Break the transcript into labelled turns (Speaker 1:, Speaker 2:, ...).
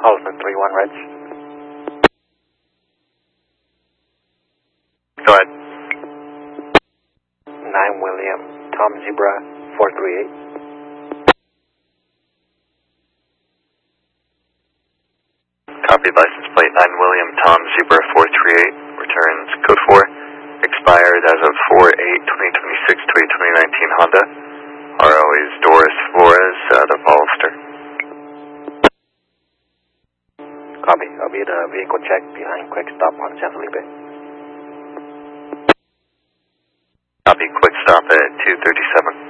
Speaker 1: Hollister 3-1 Reg.
Speaker 2: Go ahead.
Speaker 1: 9 William, Tom Zebra 438.
Speaker 2: Copy, license plate 9 William, Tom Zebra 438. Returns code 4. Expired as of 4/8/2026 to 8/2019 Honda. RO is Doris Flores out of Hollister.
Speaker 1: Copy. I'll be at a vehicle check behind Quick Stop on San Felipe.
Speaker 2: Copy, quick stop at 237.